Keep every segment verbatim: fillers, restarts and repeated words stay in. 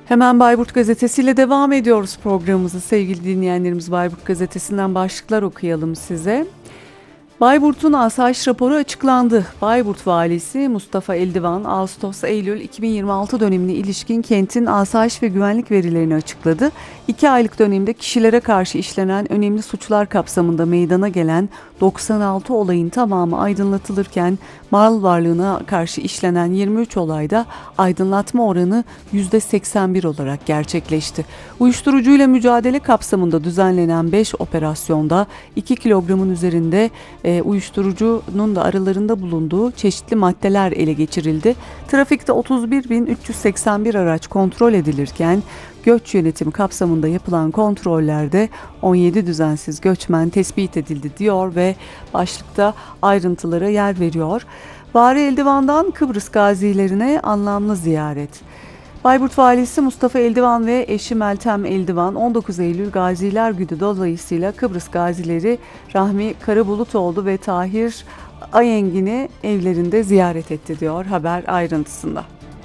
Hemen Bayburt Gazetesi ile devam ediyoruz programımızı. Sevgili dinleyenlerimiz, Bayburt Gazetesi'nden başlıklar okuyalım size. Bayburt'un asayiş raporu açıklandı. Bayburt Valisi Mustafa Eldivan, Ağustos-Eylül iki bin yirmi altı dönemine ilişkin kentin asayiş ve güvenlik verilerini açıkladı. İki aylık dönemde kişilere karşı işlenen önemli suçlar kapsamında meydana gelen doksan altı olayın tamamı aydınlatılırken mal varlığına karşı işlenen yirmi üç olayda aydınlatma oranı yüzde seksen bir olarak gerçekleşti. Uyuşturucuyla mücadele kapsamında düzenlenen beş operasyonda iki kilogramın üzerinde e, uyuşturucunun da aralarında bulunduğu çeşitli maddeler ele geçirildi. Trafikte otuz bir bin üç yüz seksen bir araç kontrol edilirken göç yönetimi kapsamında yapılan kontrollerde on yedi düzensiz göçmen tespit edildi diyor ve başlıkta ayrıntılara yer veriyor. Vari Eldivan'dan Kıbrıs gazilerine anlamlı ziyaret. Bayburt Valisi Mustafa Eldivan ve eşi Meltem Eldivan on dokuz Eylül Gaziler Günü dolayısıyla Kıbrıs gazileri Rahmi Karabulutoğlu ve Tahir Ayengin'i evlerinde ziyaret etti diyor haber ayrıntısında.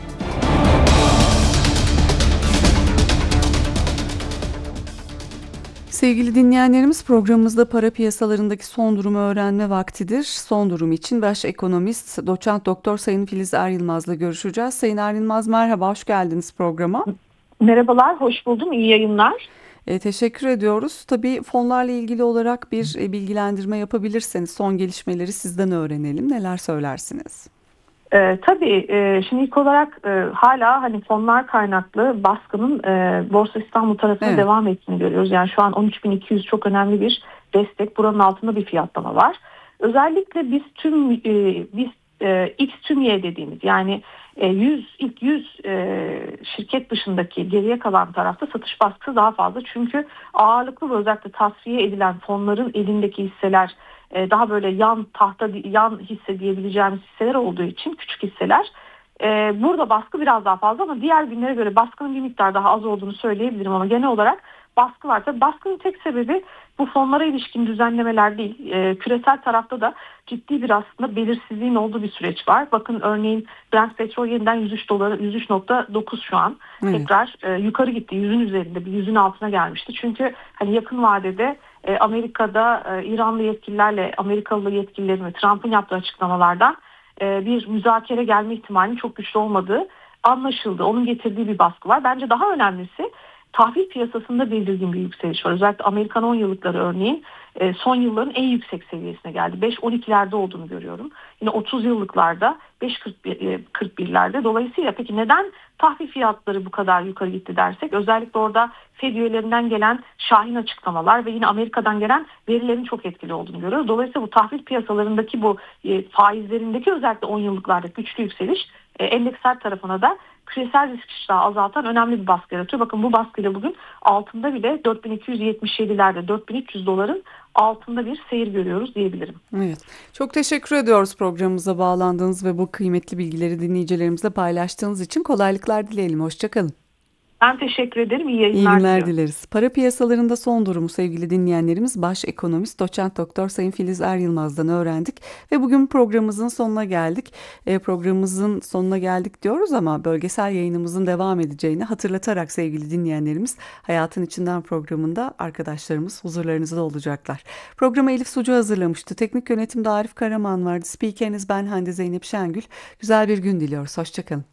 Sevgili dinleyenlerimiz, programımızda para piyasalarındaki son durumu öğrenme vaktidir. Son durum için baş ekonomist doçent doktor Sayın Filiz Er Yılmaz'la görüşeceğiz. Sayın Er Yılmaz, merhaba, hoş geldiniz programa. Merhabalar, hoş buldum, iyi yayınlar. E, teşekkür ediyoruz. Tabii fonlarla ilgili olarak bir e, bilgilendirme yapabilirseniz son gelişmeleri sizden öğrenelim. Neler söylersiniz? Ee, tabii e, şimdi ilk olarak e, hala hani fonlar kaynaklı baskının e, Borsa İstanbul tarafına evet. devam ettiğini görüyoruz. Yani şu an on üç bin iki yüz çok önemli bir destek. Buranın altında bir fiyatlama var. Özellikle biz tüm e, biz e, X tüm Y dediğimiz yani e, yüz ilk yüz e, şirket dışındaki geriye kalan tarafta satış baskısı daha fazla. Çünkü ağırlıklı ve özellikle tasfiye edilen fonların elindeki hisseler daha böyle yan tahta yan hisse diyebileceğimiz hisseler olduğu için küçük hisseler. Burada baskı biraz daha fazla ama diğer günlere göre baskının bir miktar daha az olduğunu söyleyebilirim ama genel olarak baskı var. Tabii baskının tek sebebi bu fonlara ilişkin düzenlemeler değil. Küresel tarafta da ciddi bir aslında belirsizliğin olduğu bir süreç var. Bakın örneğin Brent petrol yeniden yüz üç dolar, yüz üç nokta dokuz şu an. Evet. Tekrar e, yukarı gitti. yüzün üzerinde, bir yüzün altına gelmişti. Çünkü hani yakın vadede e, Amerika'da e, İranlı yetkililerle Amerikalı yetkililerin ve Trump'ın yaptığı açıklamalardan e, bir müzakere gelme ihtimalinin çok güçlü olmadığı anlaşıldı. Onun getirdiği bir baskı var. Bence daha önemlisi tahvil piyasasında belirgin bir yükseliş var. Özellikle Amerikan on yıllıkları örneğin son yılların en yüksek seviyesine geldi. beş on ikilerde olduğunu görüyorum. Yine otuz yıllıklarda beş kırk birlerde. Dolayısıyla peki neden tahvil fiyatları bu kadar yukarı gitti dersek? Özellikle orada Fed üyelerinden gelen şahin açıklamalar ve yine Amerika'dan gelen verilerin çok etkili olduğunu görüyoruz. Dolayısıyla bu tahvil piyasalarındaki bu faizlerindeki özellikle on yıllıklardaki güçlü yükseliş endeksler tarafına da küresel risk iştahı azaltan önemli bir baskı yaratıyor. Bakın bu baskıyla bugün altında bile dört bin iki yüz yetmiş yedilerde dört bin üç yüz doların altında bir seyir görüyoruz diyebilirim. Evet. Çok teşekkür ediyoruz programımıza bağlandığınız ve bu kıymetli bilgileri dinleyicilerimizle paylaştığınız için. Kolaylıklar dileyelim. Hoşçakalın. Ben teşekkür ederim. İyi yayınlar, İyi günler dileriz. Para piyasalarında son durumu sevgili dinleyenlerimiz baş ekonomist doçent doktor Sayın Filiz Er Yılmaz'dan öğrendik ve bugün programımızın sonuna geldik. E, programımızın sonuna geldik diyoruz ama bölgesel yayınımızın devam edeceğini hatırlatarak sevgili dinleyenlerimiz Hayatın İçinden programında arkadaşlarımız huzurlarınızda olacaklar. Programı Elif Sucu hazırlamıştı. Teknik yönetimde Arif Karaman vardı. Spikeriniz ben Hande Zeynep Şengül. Güzel bir gün diliyoruz. Hoşçakalın.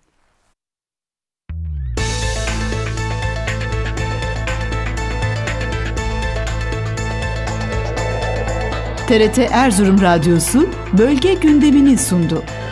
T R T Erzurum Radyosu bölge gündemini sundu.